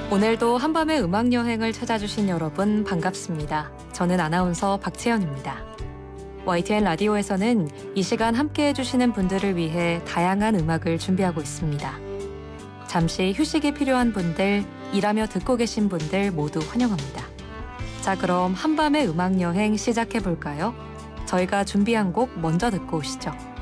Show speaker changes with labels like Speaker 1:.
Speaker 1: 오늘도 한밤의 음악 여행을 찾아주신 여러분 반갑습니다. 저는 아나운서 박채연입니다. YTN 라디오에서는 이 시간 함께해 주시는 분들을 위해 다양한 음악을 준비하고 있습니다. 잠시 휴식이 필요한 분들, 일하며 듣고 계신 분들 모두 환영합니다. 자, 그럼 한밤의 음악 여행 시작해 볼까요? 저희가 준비한 곡 먼저 듣고 오시죠.